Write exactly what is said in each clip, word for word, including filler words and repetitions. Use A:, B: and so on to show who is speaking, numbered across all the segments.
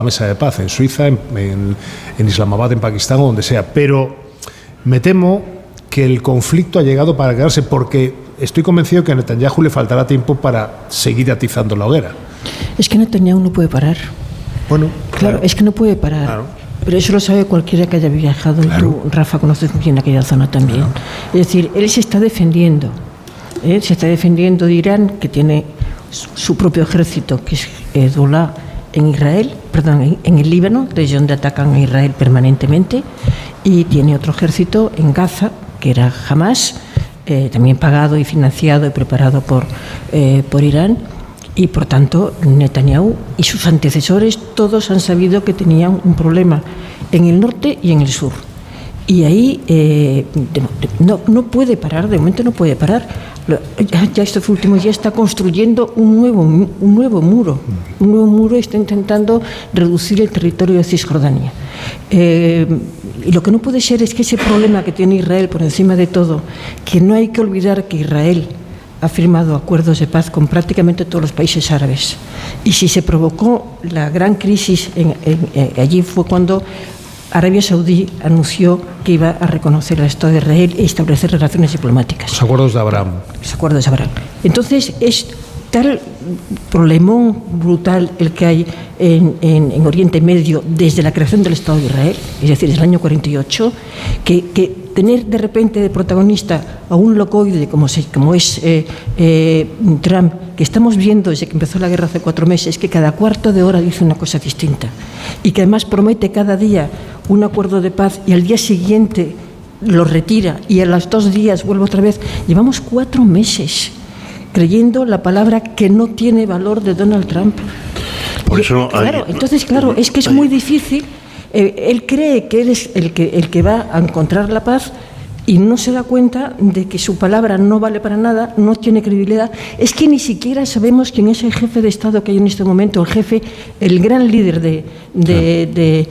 A: mesa de paz en Suiza, en, en, en Islamabad, en Pakistán o donde sea, pero me temo que el conflicto ha llegado para quedarse, porque estoy convencido que a Netanyahu le faltará tiempo para seguir atizando la hoguera.
B: Es que Netanyahu no puede parar.
A: Bueno,
B: claro, claro. es que no puede parar. Claro. Pero eso lo sabe cualquiera que haya viajado, claro. Y tú, Rafa, conoces muy bien aquella zona también. Claro. Es decir, él se está defendiendo, ¿eh? se está defendiendo de Irán, que tiene su propio ejército, que es Hezbollah, en Israel, perdón, en, en el Líbano, desde donde atacan a Israel permanentemente, y tiene otro ejército en Gaza, que era Hamas, eh, también pagado y financiado y preparado por, eh, por Irán, y por tanto Netanyahu y sus antecesores todos han sabido que tenían un problema en el norte y en el sur. Y ahí eh, no, no puede parar, de momento no puede parar. Ya, ya estos últimos días está construyendo un nuevo, un nuevo muro. Un nuevo muro, está intentando reducir el territorio de Cisjordania. Eh, y lo que no puede ser es que ese problema que tiene Israel por encima de todo, que no hay que olvidar que Israel ha firmado acuerdos de paz con prácticamente todos los países árabes. Y si se provocó la gran crisis en, en, en, allí fue cuando Arabia Saudí anunció que iba a reconocer el Estado de Israel y establecer relaciones diplomáticas.
A: Los acuerdos de Abraham.
B: Los acuerdos de Abraham. Entonces, es tal problemón brutal el que hay en, en, en Oriente Medio desde la creación del Estado de Israel, es decir, desde el año cuarenta y ocho, que, que tener de repente de protagonista a un locoide como, se, como es eh, eh, Trump, que estamos viendo desde que empezó la guerra hace cuatro meses, que cada cuarto de hora dice una cosa distinta y que además promete cada día un acuerdo de paz y al día siguiente lo retira y a los dos días vuelve otra vez. Llevamos cuatro meses creyendo la palabra que no tiene valor de Donald Trump.
C: Por eso
B: y, claro, hay, entonces, claro, es que es muy difícil. Eh, él cree que él es el que, el que va a encontrar la paz y no se da cuenta de que su palabra no vale para nada, no tiene credibilidad. Es que ni siquiera sabemos quién es el jefe de Estado que hay en este momento, el jefe, el gran líder de, de, de,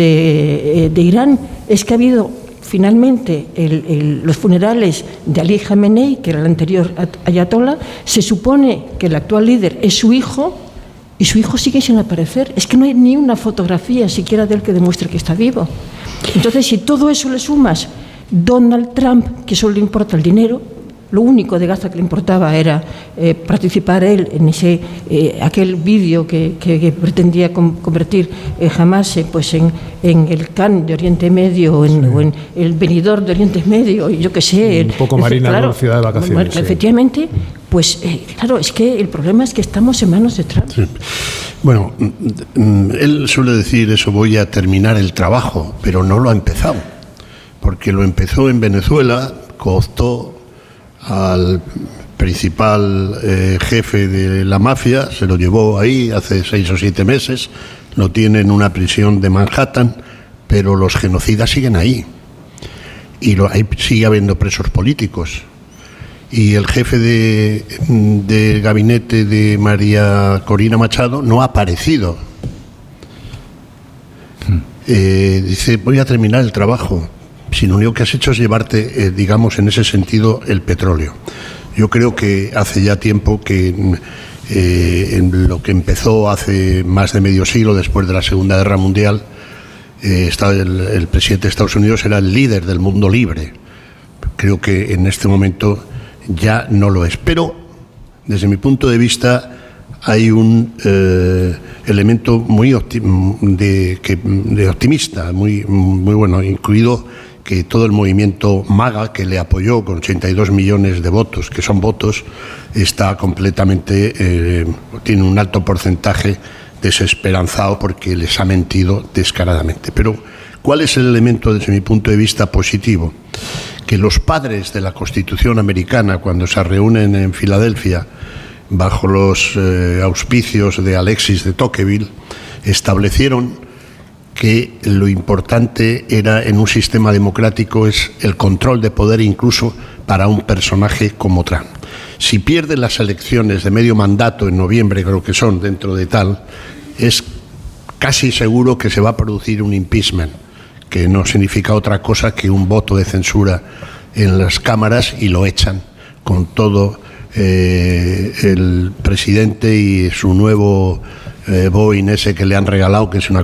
B: de, de Irán. Es que ha habido finalmente el, el, los funerales de Ali Khamenei, que era el anterior ayatollah. Se supone que el actual líder es su hijo y su hijo sigue sin aparecer. Es que no hay ni una fotografía siquiera de él que demuestre que está vivo. Entonces, si todo eso le sumas Donald Trump, que solo le importa el dinero, lo único de Gaza que le importaba era eh, participar él en ese eh, aquel vídeo que, que, que pretendía com convertir eh, Hamas eh, pues en, en el Can de Oriente Medio o en, sí. o en el venidor de Oriente Medio, yo qué sé.
A: Un poco Marina, claro, ciudad de vacaciones.
B: Bueno, sí. Efectivamente, pues eh, claro, es que el problema es que estamos en manos de Trump.
C: Sí. Bueno, él suele decir eso, voy a terminar el trabajo, pero no lo ha empezado, porque lo empezó en Venezuela, cooptó al principal eh, jefe de la mafia, se lo llevó ahí hace seis o siete meses, lo tiene en una prisión de Manhattan, pero los genocidas siguen ahí y lo, ahí sigue habiendo presos políticos. Y el jefe de, de gabinete de María Corina Machado no ha aparecido. Eh, dice, voy a terminar el trabajo. Si lo único que has hecho es llevarte, eh, digamos, en ese sentido, el petróleo. Yo creo que hace ya tiempo que eh, en lo que empezó hace más de medio siglo, después de la Segunda Guerra Mundial, eh, estaba el, el presidente de Estados Unidos era el líder del mundo libre. Creo que en este momento ya no lo es. Pero, desde mi punto de vista, hay un eh, elemento muy optim de, que, de optimista, muy, muy bueno, incluido que todo el movimiento MAGA, que le apoyó con ochenta y dos millones de votos, que son votos, está completamente, eh, tiene un alto porcentaje desesperanzado porque les ha mentido descaradamente. Pero, ¿cuál es el elemento, desde mi punto de vista, positivo? Que los padres de la Constitución americana, cuando se reúnen en Filadelfia, bajo los eh, auspicios de Alexis de Tocqueville, establecieron que lo importante era en un sistema democrático es el control de poder incluso para un personaje como Trump. Si pierde las elecciones de medio mandato en noviembre, creo que son dentro de tal, es casi seguro que se va a producir un impeachment, que no significa otra cosa que un voto de censura en las cámaras y lo echan con todo eh, el presidente y su nuevo eh, Boeing ese que le han regalado, que es una